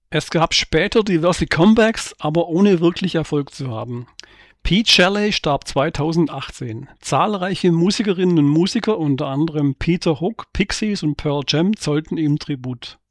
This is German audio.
Es gab später diverse Comebacks, aber ohne wirklich Erfolg zu haben. Pete Shelley starb 2018. Zahlreiche Musikerinnen und Musiker, unter anderem Peter Hook, Pixies und Pearl Jam, zollten ihm Tribut.